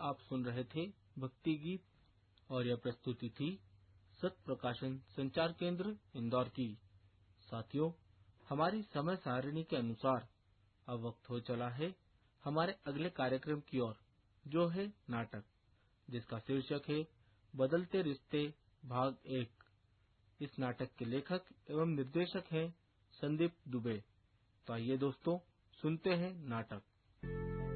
आप सुन रहे थे भक्ति गीत और यह प्रस्तुति थी सत्य प्रकाशन संचार केंद्र इंदौर की। साथियों, हमारी समय सारिणी के अनुसार अब वक्त हो चला है हमारे अगले कार्यक्रम की ओर, जो है नाटक, जिसका शीर्षक है बदलते रिश्ते भाग 1। इस नाटक के लेखक एवं निर्देशक हैं संदीप दुबे। तो आइए दोस्तों, सुनते हैं नाटक।